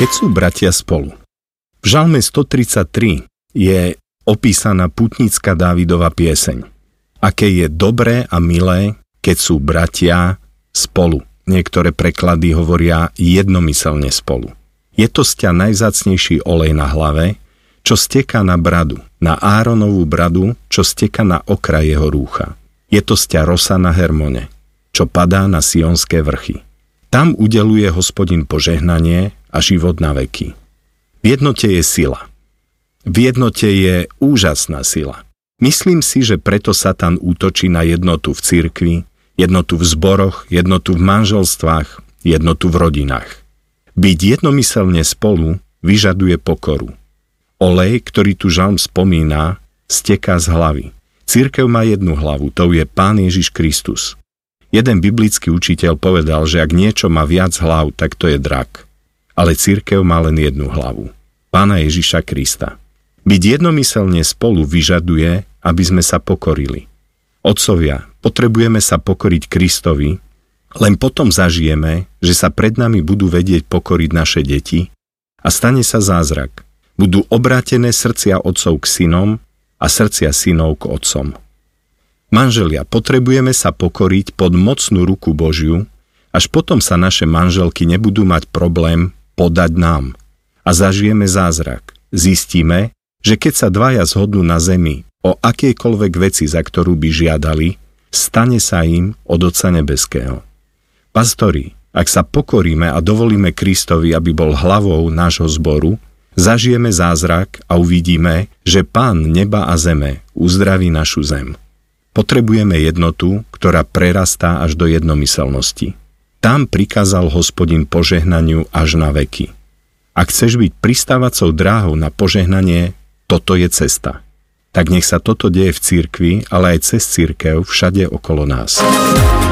Keď sú bratia spolu. V Žalme 133 je opísaná putnícka Dávidova pieseň. Aké je dobré a milé, keď sú bratia spolu. Niektoré preklady hovoria jednomyselne spolu. Je to sťa najvzácnejší olej na hlave, čo steká na bradu, na Áronovú bradu, čo steká na okraj jeho rúcha. Je to sťa rosa na Hermone, čo padá na Sionské vrchy. Tam udeluje Hospodin požehnanie a život na veky. V jednote je sila. V jednote je úžasná sila. Myslím si, že preto Satan útočí na jednotu v cirkvi, jednotu v zboroch, jednotu v manželstvách, jednotu v rodinách. Byť jednomyselne spolu vyžaduje pokoru. Olej, ktorý tu žalm spomína, steká z hlavy. Cirkev má jednu hlavu, tou je Pán Ježiš Kristus. Jeden biblický učiteľ povedal, že ak niečo má viac hlav, tak to je drak. Ale cirkev má len jednu hlavu. Pána Ježiša Krista. Byť jednomyselne spolu vyžaduje, aby sme sa pokorili. Otcovia, potrebujeme sa pokoriť Kristovi, len potom zažijeme, že sa pred nami budú vedieť pokoriť naše deti a stane sa zázrak. Budú obrátené srdcia otcov k synom a srdcia synov k otcom. Manželia, potrebujeme sa pokoriť pod mocnú ruku Božiu, až potom sa naše manželky nebudú mať problém podať nám. A zažijeme zázrak. Zistíme, že keď sa dvaja zhodnú na zemi o akejkoľvek veci, za ktorú by žiadali, stane sa im od Otca nebeského. Pastori, ak sa pokoríme a dovolíme Kristovi, aby bol hlavou nášho zboru, zažijeme zázrak a uvidíme, že Pán neba a zeme uzdraví našu zem. Potrebujeme jednotu, ktorá prerastá až do jednomyselnosti. Tam prikázal Hospodin požehnaniu až na veky. Ak chceš byť pristávacou dráhou na požehnanie, toto je cesta. Tak nech sa toto deje v cirkvi, ale aj cez cirkev všade okolo nás.